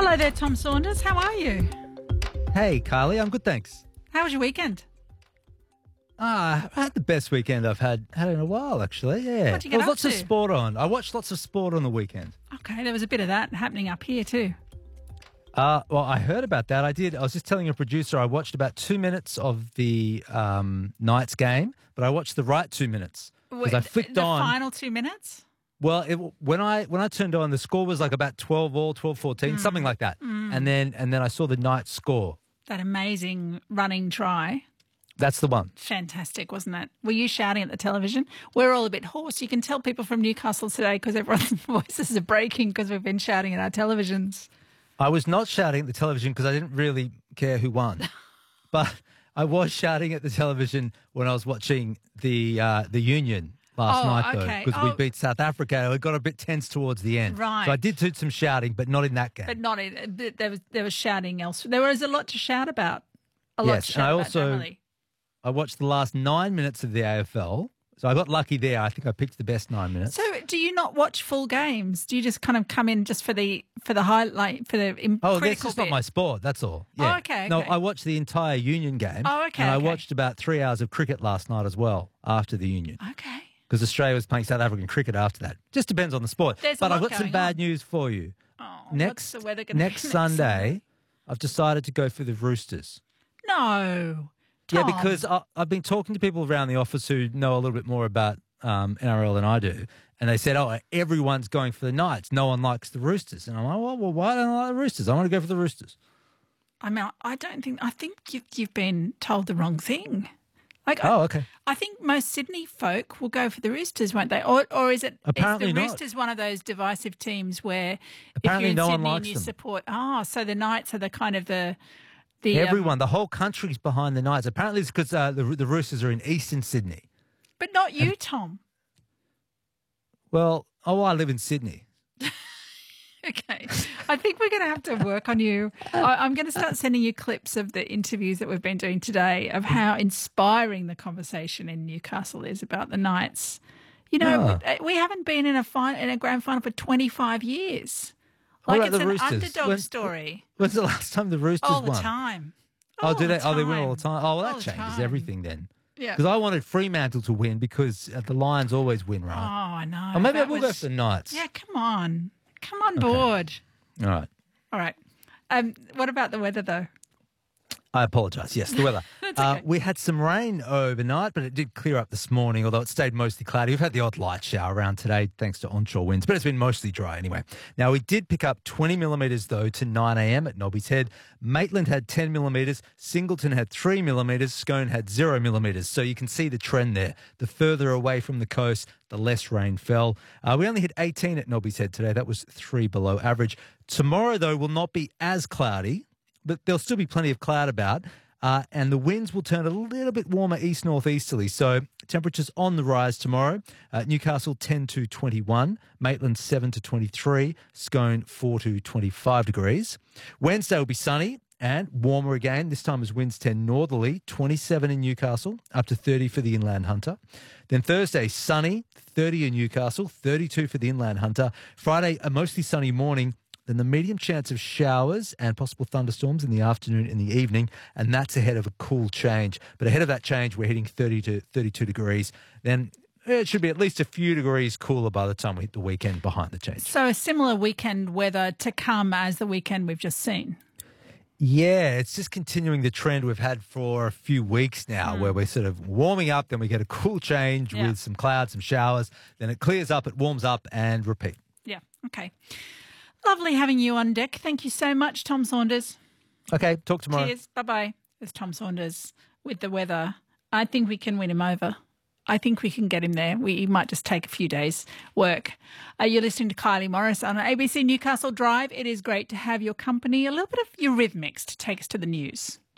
Hello there, Tom Saunders. How are you? Hey, Carly, I'm good, thanks. How was your weekend? I had the best weekend I've had in a while, actually. Yeah, What'd you get there was up lots of to? sport on. I watched lots of sport on the weekend. Okay, there was a bit of that happening up here too. Well, I heard about that. I was just telling a producer I watched about 2 minutes of the Knights game, but I watched the right 2 minutes because I flicked the on. final 2 minutes? Well, when I turned on, the score was like about 12-all, 12-14, something like that, and then I saw the Knights score. That amazing running try. That's the one. Fantastic, wasn't it? Were you shouting at the television? We're all a bit hoarse. You can tell people from Newcastle today because everyone's voices are breaking because we've been shouting at our televisions. I was not shouting at the television because I didn't really care who won, but I was shouting at the television when I was watching the Union last night, though, okay. because we beat South Africa. It got a bit tense towards the end. Right. So I did do some shouting, but not in that game. But not in, there was shouting else. There was a lot to shout about. A lot to shout about, generally. I watched the last 9 minutes of the AFL. So I got lucky there. I think I picked the best 9 minutes. So do you not watch full games? Do you just kind of come in just for the highlight, for the critical that's just bit? not my sport. That's all. Yeah. Oh, okay. No, I watched the entire Union game. Oh, okay. And I okay. watched about 3 hours of cricket last night as well after the Union. Okay. Because Australia was playing South African cricket after that. Just depends on the sport. But I've got some bad news for you. Oh, Next what's the weather going to be next Sunday, I've decided to go for the Roosters. No. Yeah, Tom. because I've been talking to people around the office who know a little bit more about NRL than I do, and they said, everyone's going for the Knights. No one likes the Roosters. And I'm like, well, why don't I like the Roosters? I want to go for the Roosters. I mean, I think you've been told the wrong thing. Like, okay. I think most Sydney folk will go for the Roosters, won't they? Or is it Apparently is the not. Roosters one of those divisive teams where Apparently if you're no in one Sydney likes and you them. support so the Knights are the kind of the Everyone, the whole country's behind the Knights. Apparently it's because the Roosters are in eastern Sydney. but not you, Tom. Well, I live in Sydney. Okay. I think we're going to have to work on you. I'm going to start sending you clips of the interviews that we've been doing today of how inspiring the conversation in Newcastle is about the Knights. You know, we haven't been in a grand final for 25 years. What Like about it's the an Roosters? underdog story. When's the last time the Roosters All the won? time. Do they? the They win all time. the time. Oh, well, All that the changes time. everything then. Yeah. Because I wanted Fremantle to win because the Lions always win, Oh, right? I know. Or maybe That we'll go was- for the Knights. Yeah, come on. Come on board. All right. All right. What about the weather, though? I apologise. Yes, the weather. That's okay. We had some rain overnight, but it did clear up this morning, although it stayed mostly cloudy. We've had the odd light shower around today thanks to onshore winds, but it's been mostly dry anyway. Now, we did pick up 20 millimetres, though, to 9 a.m. at Nobby's Head. Maitland had 10 millimetres. Singleton had 3 millimetres. Scone had 0 millimetres. So you can see the trend there. The further away from the coast, the less rain fell. We only hit 18 at Nobby's Head today. That was 3 below average. Tomorrow, though, will not be as cloudy, but there'll still be plenty of cloud about. And the winds will turn a little bit warmer east-northeasterly. So temperatures on the rise tomorrow. Newcastle 10 to 21, Maitland 7 to 23, Scone 4 to 25 degrees. Wednesday will be sunny and warmer again. This time as winds turn northerly, 27 in Newcastle, up to 30 for the Inland Hunter. Then Thursday, sunny, 30 in Newcastle, 32 for the Inland Hunter. Friday, a mostly sunny morning. Then the medium chance of showers and possible thunderstorms in the afternoon and the evening, and that's ahead of a cool change. But ahead of that change, we're hitting 30 to 32 degrees. Then it should be at least a few degrees cooler by the time we hit the weekend behind the change. So a similar weekend weather to come as the weekend we've just seen. Yeah, it's just continuing the trend we've had for a few weeks now where we're sort of warming up, then we get a cool change with some clouds, some showers, then it clears up, it warms up and repeat. Yeah, okay. Lovely having you on deck. Thank you so much, Tom Saunders. Okay, talk tomorrow. Cheers. Bye-bye. There's Tom Saunders with the weather. I think we can win him over. I think we can get him there. He might just take a few days' work. You're listening to Kylie Morris on ABC Newcastle Drive. It is great to have your company, a little bit of Eurythmics to take us to the news.